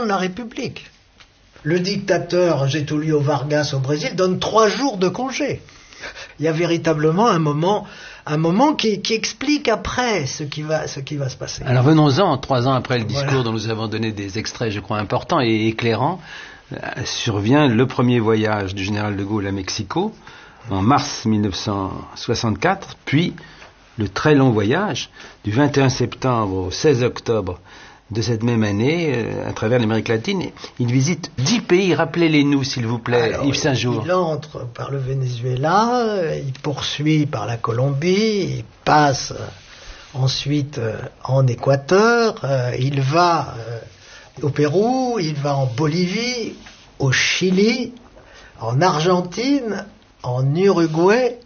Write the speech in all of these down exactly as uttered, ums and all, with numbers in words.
gouverne la République. Le dictateur Getúlio Vargas au Brésil donne trois jours de congé. Il y a véritablement un moment, un moment qui, qui explique après ce qui va, ce qui va se passer. Alors venons-en, trois ans après le discours voilà. dont nous avons donné des extraits, je crois, importants et éclairants, euh, survient le premier voyage du général de Gaulle à Mexico, en mars mille neuf cent soixante-quatre, puis le très long voyage du vingt et un septembre au seize octobre de cette même année, euh, à travers l'Amérique latine. Il visite dix pays, rappelez-les-nous s'il vous plaît, Alors, Yves Saint-Jour. Il entre par le Venezuela, il poursuit par la Colombie, il passe ensuite euh, en Équateur, euh, il va euh, au Pérou, il va en Bolivie, au Chili, en Argentine, en Uruguay,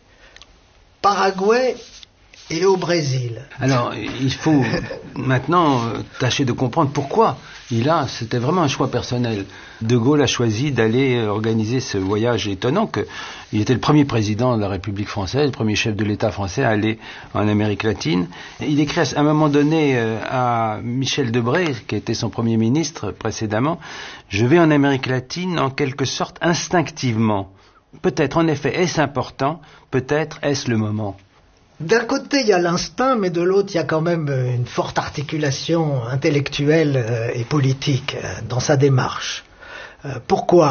Paraguay et au Brésil. Alors, il faut maintenant euh, tâcher de comprendre pourquoi il a, c'était vraiment un choix personnel. De Gaulle a choisi d'aller euh, organiser ce voyage étonnant, que il était le premier président de la République française, le premier chef de l'État français à aller en Amérique latine. Il écrit à un moment donné euh, à Michel Debré, qui était son premier ministre précédemment, « Je vais en Amérique latine en quelque sorte instinctivement. Peut-être, en effet, est-ce important, peut-être est-ce le moment. » D'un côté, il y a l'instinct, mais de l'autre, il y a quand même une forte articulation intellectuelle et politique dans sa démarche. Pourquoi ?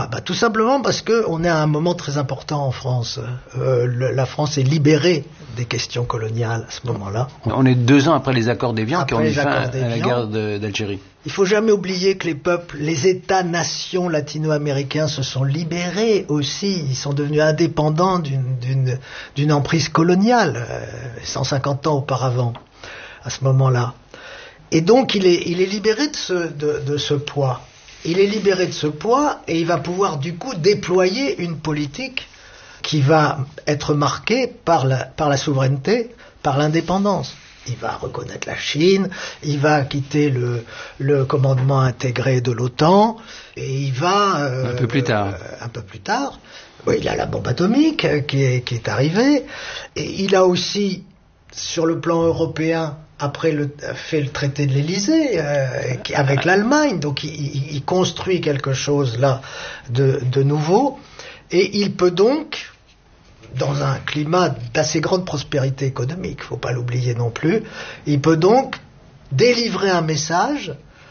Bah, tout simplement parce qu'on est à un moment très important en France. Euh, le, la France est libérée des questions coloniales à ce moment-là. On est deux ans après les accords d'Évian Après qui ont mis les fin accords à la d'Évian. guerre de, d'Algérie. Il faut jamais oublier que les peuples, les États-nations latino-américains se sont libérés aussi. Ils sont devenus indépendants d'une, d'une, d'une emprise coloniale, euh, cent cinquante ans auparavant, à ce moment-là. Et donc, il est, il est libéré de ce, de, de ce poids. Il est libéré de ce poids et il va pouvoir du coup déployer une politique qui va être marquée par la, par la souveraineté, par l'indépendance. Il va reconnaître la Chine, il va quitter le, le commandement intégré de l'OTAN et il va... Euh, un peu plus tard. Euh, un peu plus tard. Oui, il a la bombe atomique euh, qui, est, qui est arrivée et il a aussi, sur le plan européen, après le, fait le traité de l'Élysée euh, avec l'Allemagne, donc il, il, il construit quelque chose là de, de nouveau, et il peut donc, dans un climat d'assez grande prospérité économique, faut pas l'oublier non plus, il peut donc délivrer un message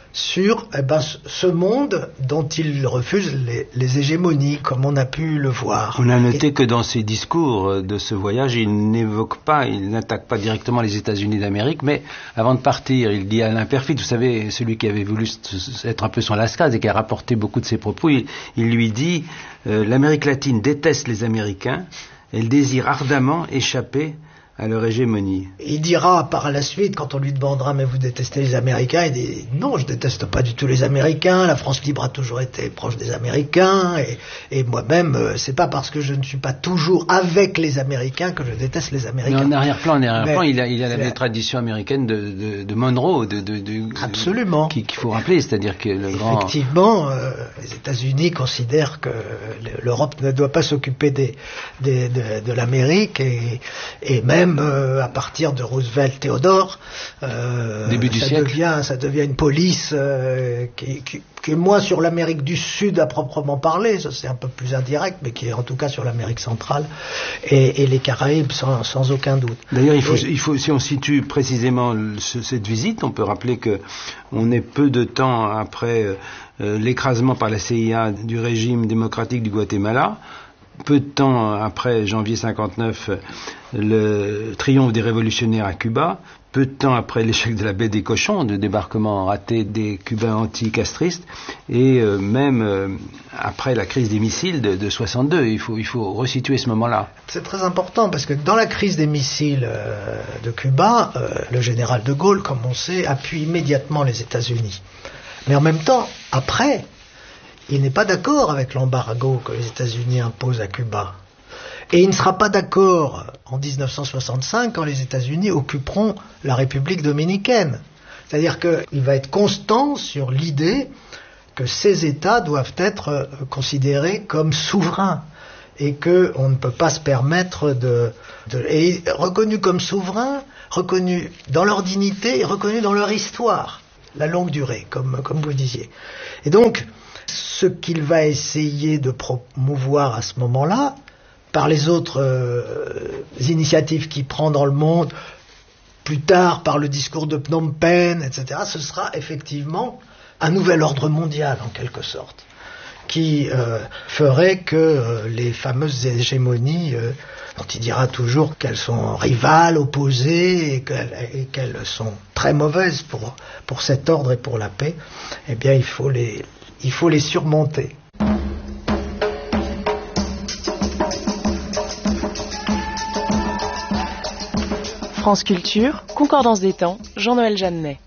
sur eh ben, ce monde dont il refuse les, les hégémonies, comme on a pu le voir. On a noté Et... que dans ses discours de ce voyage, il n'évoque pas, il n'attaque pas directement les États-Unis d'Amérique, mais avant de partir, il dit à Alain Peyrefitte, vous savez, celui qui avait voulu être un peu son lascaz et qui a rapporté beaucoup de ses propos, il, il lui dit euh, « L'Amérique latine déteste les Américains, elle désire ardemment échapper à leur hégémonie. » Il dira par la suite, quand on lui demandera « mais vous détestez les Américains ?» il dit « non, je déteste pas du tout les Américains, la France libre a toujours été proche des Américains, et, et moi-même, euh, c'est pas parce que je ne suis pas toujours avec les Américains que je déteste les Américains. » Mais en arrière-plan, en arrière-plan, mais, il a, il a la vieille tradition américaine de, de, de Monroe, de, de, de, absolument. Qu'il faut rappeler, c'est-à-dire que le grand... Effectivement, euh, les États-Unis considèrent que l'Europe ne doit pas s'occuper des, des, de, de l'Amérique, et, et même Euh, à partir de Roosevelt Théodore, euh, début du ça siècle, devient, ça devient une police euh, qui, qui, qui est moins sur l'Amérique du Sud à proprement parler, ça c'est un peu plus indirect, mais qui est en tout cas sur l'Amérique centrale et, et les Caraïbes sans, sans aucun doute. D'ailleurs, il faut, et, il faut, si on situe précisément ce, cette visite, on peut rappeler que on est peu de temps après euh, l'écrasement par la C I A du régime démocratique du Guatemala. Peu de temps après janvier cinquante-neuf, le triomphe des révolutionnaires à Cuba. Peu de temps après l'échec de la baie des Cochons, de débarquement raté des Cubains anti-castristes, et euh, même euh, après la crise des missiles de, de soixante-deux. Il faut, il faut resituer ce moment-là. C'est très important parce que dans la crise des missiles euh, de Cuba, euh, le général de Gaulle, comme on sait, appuie immédiatement les États-Unis. Mais en même temps, après, il n'est pas d'accord avec l'embargo que les États-Unis imposent à Cuba. Et il ne sera pas d'accord en dix-neuf cent soixante-cinq quand les États-Unis occuperont la République dominicaine. C'est-à-dire qu'il va être constant sur l'idée que ces États doivent être considérés comme souverains et qu'on ne peut pas se permettre de... de et reconnus comme souverains, reconnus dans leur dignité et reconnus dans leur histoire. la longue durée, comme, comme vous disiez. Et donc, ce qu'il va essayer de promouvoir à ce moment-là, par les autres euh, initiatives qu'il prend dans le monde, plus tard par le discours de Phnom Penh, et cetera, ce sera effectivement un nouvel ordre mondial, en quelque sorte, qui euh, ferait que euh, les fameuses hégémonies, euh, dont il dira toujours qu'elles sont rivales, opposées, et qu'elles, et qu'elles sont très mauvaises pour, pour cet ordre et pour la paix, eh bien il faut les, il faut les surmonter. France Culture, Concordance des temps, Jean-Noël Jeannet.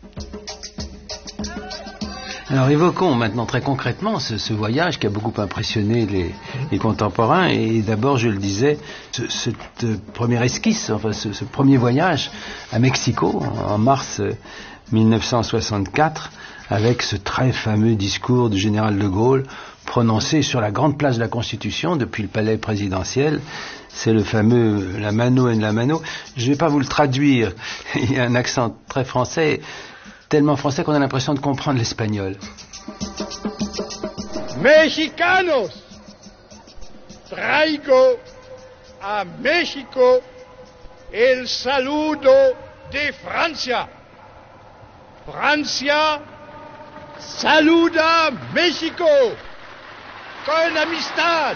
Alors évoquons maintenant très concrètement ce, ce voyage qui a beaucoup impressionné les, les contemporains. Et d'abord, je le disais, ce, cette première esquisse, enfin ce, ce premier voyage à Mexico en mars mille neuf cent soixante-quatre, avec ce très fameux discours du général de Gaulle prononcé sur la grande place de la Constitution depuis le palais présidentiel. C'est le fameux la mano en la mano. Je ne vais pas vous le traduire. Il y a un accent très français, tellement français qu'on a l'impression de comprendre l'espagnol. Mexicanos, traigo a México el saludo de Francia. Francia saluda México con amistad.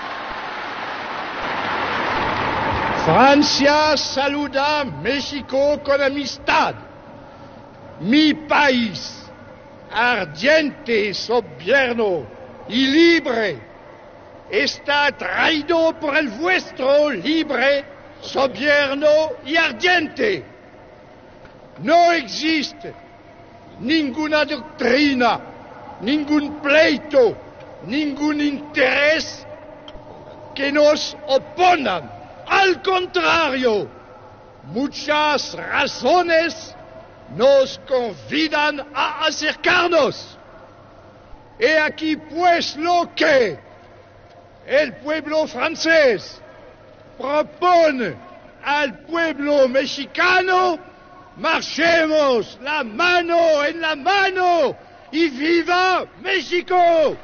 Francia saluda México con amistad. Mi país, ardiente, soberano y libre, está traído por el vuestro libre, soberano y ardiente. No existe ninguna doctrina, ningún pleito, ningún interés que nos oponan. Al contrario, muchas razones nos convidan a acercarnos. He aquí pues lo que el pueblo francés propone al pueblo mexicano: marchemos la mano en la mano y viva México!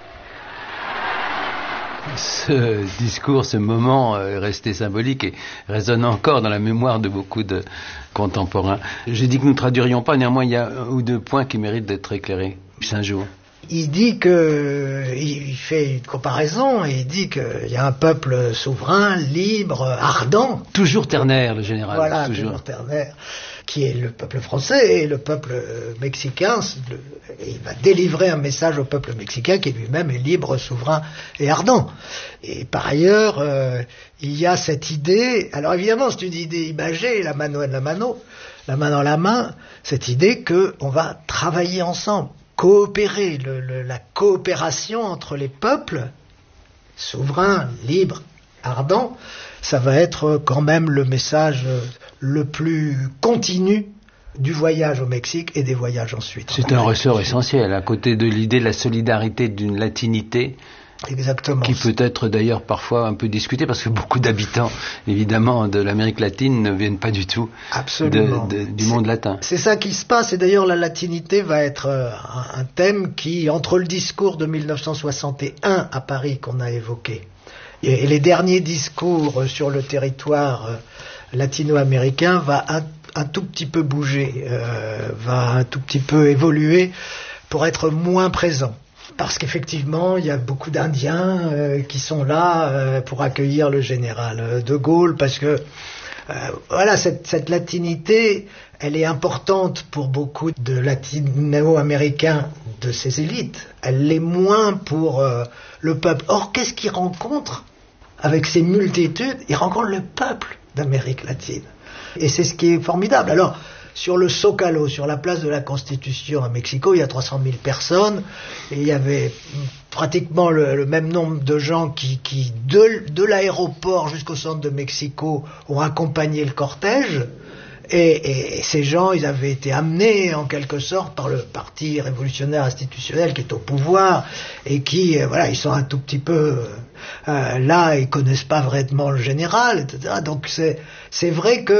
Ce discours, ce moment est resté symbolique et résonne encore dans la mémoire de beaucoup de contemporains. J'ai dit que nous ne traduirions pas, néanmoins il y a un ou deux points qui méritent d'être éclairés. Saint-Jean. Il dit que, il fait une comparaison et il dit qu'il y a un peuple souverain, libre, ardent. Toujours ternaire, le général. Voilà, toujours, toujours ternaire, qui est le peuple français et le peuple mexicain. Et il va délivrer un message au peuple mexicain qui lui-même est libre, souverain et ardent. Et par ailleurs, euh, il y a cette idée, alors évidemment c'est une idée imagée, la mano en la mano, la main dans la main, cette idée qu'on va travailler ensemble, coopérer, le, le, la coopération entre les peuples, souverains, libres, ardents, ça va être quand même le message le plus continu du voyage au Mexique et des voyages ensuite. C'est un ressort essentiel, à côté de l'idée de la solidarité d'une latinité. Exactement. Qui peut être d'ailleurs parfois un peu discutée, parce que beaucoup d'habitants, évidemment, de l'Amérique latine ne viennent pas du tout Absolument. De, de, du monde latin. C'est ça qui se passe, et d'ailleurs la latinité va être euh, un, un thème qui, entre le discours de mille neuf cent soixante et un à Paris qu'on a évoqué, et, et les derniers discours sur le territoire euh, latino-américain, va un, un tout petit peu bouger, euh, va un tout petit peu évoluer pour être moins présent. Parce qu'effectivement, il y a beaucoup d'Indiens euh, qui sont là euh, pour accueillir le général de Gaulle, parce que euh, voilà, cette, cette latinité, elle est importante pour beaucoup de latino-américains de ces élites. Elle l'est moins pour euh, le peuple. Or, qu'est-ce qu'ils rencontrent avec ces multitudes? Ils rencontrent le peuple d'Amérique latine. Et c'est ce qui est formidable. Alors, sur le Zócalo, sur la place de la Constitution à Mexico, il y a trois cent mille personnes, et il y avait pratiquement le, le même nombre de gens qui, qui de, de l'aéroport jusqu'au centre de Mexico, ont accompagné le cortège, et, et, et ces gens, ils avaient été amenés en quelque sorte par le parti révolutionnaire institutionnel qui est au pouvoir, et qui, euh, voilà, ils sont un tout petit peu euh, là, ils connaissent pas vraiment le général, et cetera. Donc c'est, c'est vrai que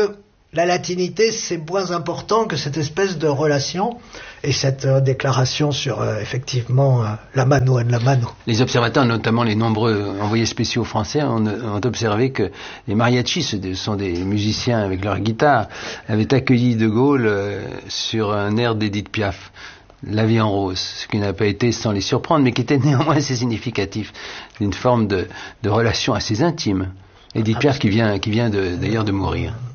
la latinité, c'est moins important que cette espèce de relation et cette euh, déclaration sur, euh, effectivement, euh, la mano en la mano. Les observateurs, notamment les nombreux envoyés spéciaux français, ont, ont observé que les mariachis, ce sont des musiciens avec leur guitare, avaient accueilli De Gaulle euh, sur un air d'Édith Piaf, La vie en rose, ce qui n'a pas été sans les surprendre, mais qui était néanmoins assez significatif, d'une forme de, de relation assez intime. Édith Piaf qui vient, qui vient de, d'ailleurs de mourir.